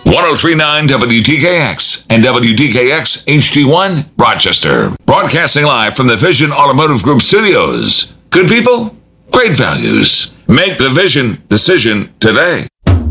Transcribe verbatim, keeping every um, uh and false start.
ten thirty-nine W D K X and W D K X H D one, Rochester. Broadcasting live from the Vision Automotive Group studios. Good people, great values. Make the Vision decision today.